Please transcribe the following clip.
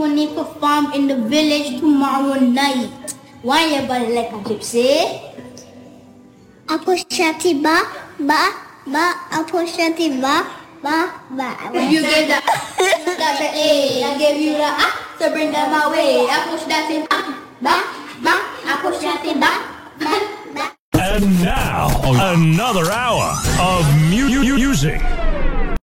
money for farm in the village tomorrow night. Why you body like a gypsy? Aku syati ba, aku syati ba. You gave the A, I gave you the A, so bring them my way. Aku syati ba, aku syati ba. And now, another hour of music